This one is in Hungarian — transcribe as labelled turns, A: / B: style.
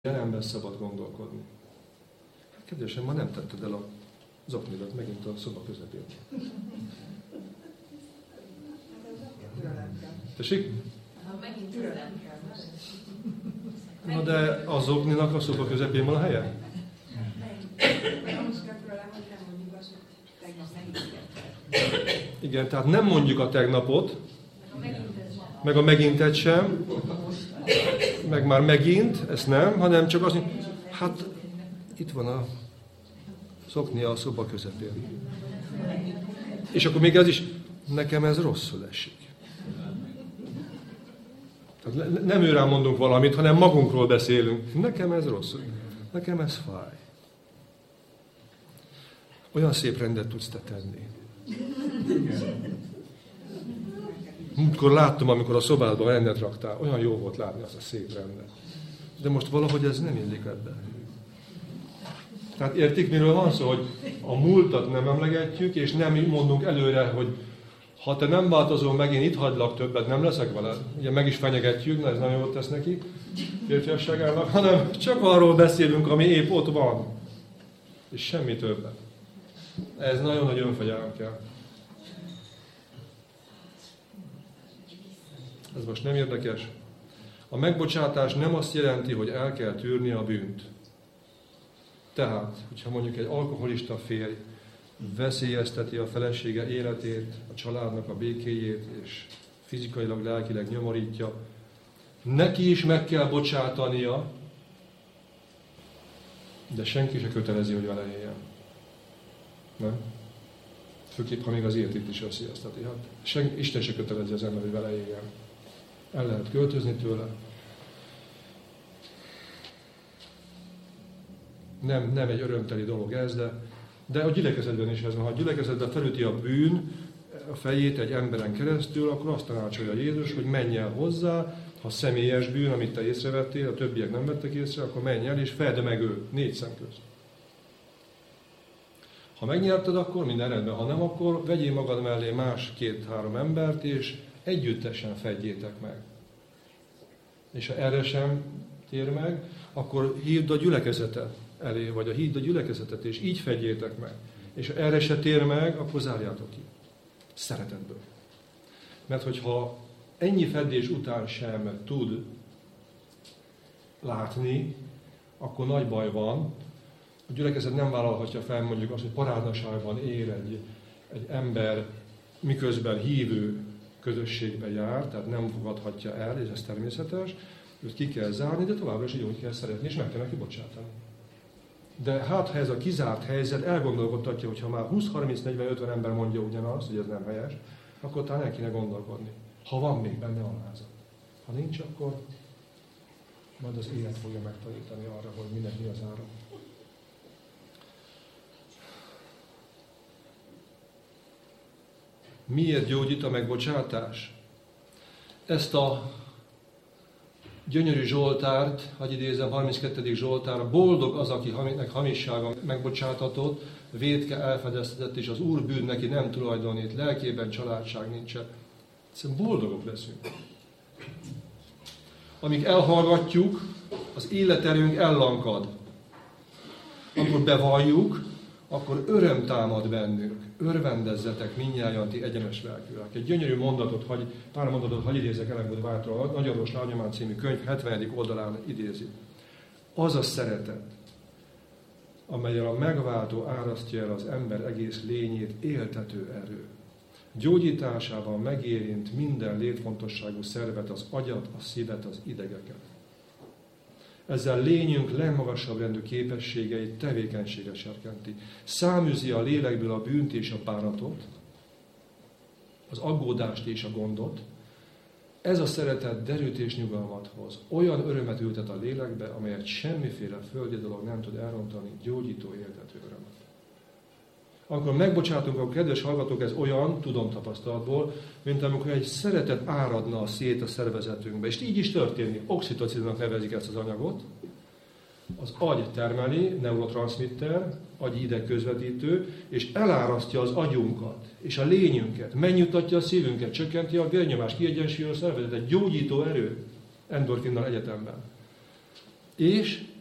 A: jelenben szabad gondolkodni. Kedvesem, ma nem tetted el az oknidat megint a szoba közepén. Tessék? Na de az okninak a szoba közepén van a helye? Igen, tehát nem mondjuk a tegnapot, meg a megintet sem, meg már megint, ezt nem, hanem csak azt mondjuk, hát itt van a szoknia a szoba közepén. És akkor még ez is, nekem ez rosszul esik. Tehát nem őrán mondunk valamit, hanem magunkról beszélünk. Nekem ez rosszul, nekem ez fáj. Olyan szép rendet tudsz te tenni. Múltkor láttam, amikor a szobádban rendet raktál, olyan jó volt látni azt a szép rendet. De most valahogy ez nem illik ebbe. Tehát értik, miről van szó, hogy a múltat nem emlegetjük, és nem mondunk előre, hogy ha te nem változol meg, én itt hagylak többet, nem leszek veled. Ugye meg is fenyegetjük, ez nagyon jót tesz neki, férfiasságának, hanem csak arról beszélünk, ami épp ott van. És semmi többet. Ez nagyon nagy önfegyelem kell. Ez most nem érdekes. A megbocsátás nem azt jelenti, hogy el kell tűrni a bűnt. Tehát, hogyha mondjuk egy alkoholista férj veszélyezteti a felesége életét, a családnak a békéjét, és fizikailag, lelkileg nyomorítja, neki is meg kell bocsátania, de senki se kötelezi, hogy vele éljen. Nem? Főképp, ha még az életét is veszélyezteti. Hát, Isten se kötelezi az ember, hogy vele éljen. El lehet költözni tőle. Nem egy örömteli dolog ez, de a gyülekezetben is ez van. Ha a gyülekezetben felüti a bűn a fejét egy emberen keresztül, akkor azt tanácsolja Jézus, hogy menj el hozzá, ha személyes bűn, amit te észrevettél, a többiek nem vettek észre, akkor menj el és fedd meg ő 4 szem közt. Ha megnyerted, akkor minden rendben, ha nem, akkor vegyél magad mellé más 2-3 embert, és együttesen fedjétek meg. És ha erre sem tér meg, akkor hívd a gyülekezetet elé, vagy hívd a gyülekezetet, és így fedjétek meg. És ha erre se tér meg, akkor zárjátok ki. Szeretetből. Mert hogyha ennyi fedés után sem tud látni, akkor nagy baj van. A gyülekezet nem vállalhatja fel mondjuk azt, hogy parádnaságban él egy ember, miközben hívő közösségbe jár, tehát nem fogadhatja el, és ez természetes, őt ki kell zárni, de továbbra is úgy kell szeretni, és meg kell neki bocsátani. De hát, ha ez a kizárt helyzet elgondolkodtatja, hogy ha már 20-30-40-50 ember mondja ugyanazt, hogy ez nem helyes, akkor talán el kéne gondolkodni. Ha van még benne alázat. Ha nincs, akkor majd az élet fogja megtanítani arra, hogy minek mi az ára. Miért gyógyít a megbocsátás? Ezt a gyönyörű Zsoltárt, hadd idézem, 32. Zsoltár, boldog az, akinek hamissága megbocsátatott, vétke elfedeztetett, és az Úr bűn neki nem tulajdonít, lelkében családság nincsen. Egyszerűen boldogok leszünk. Amíg elhallgatjuk, az életerőnk ellankad. Amikor bevalljuk, akkor öröm támad bennünk. Örvendezzetek mindnyájan ti egyenes lelkűek. Egy gyönyörű pár mondatot hagy idézek Ellen White-ról, a Nagyorvos Lányomán című könyv 70. oldalán idézi. Az a szeretet, amellyel a megváltó árasztja el az ember egész lényét, éltető erő. Gyógyításában megérint minden létfontosságú szervet, az agyat, a szívet, az idegeket. Ezzel lényünk legmagasabb rendű képességeit, tevékenységet serkenti. Száműzi a lélekből a bűnt és a bánatot, az aggódást és a gondot. Ez a szeretet derűt és nyugalmat hoz. Olyan örömet ültet a lélekbe, amelyet semmiféle földi dolog nem tud elrontani, gyógyító, éltető örömet. Amikor megbocsátunk, akkor kedves hallgatók, ez olyan, tudom tapasztalatból, mint amikor egy szeretet áradna szét a szervezetünkbe. És így is történik. Oxitocinnak nevezik ezt az anyagot. Az agy termeli, neurotranszmitter, agyi idegközvetítő, és elárasztja az agyunkat, és a lényünket, megnyugtatja a szívünket, csökkenti a vérnyomást, kiegyensúlyozza a szervezetet, gyógyító erő endorfinnal egyetemben. és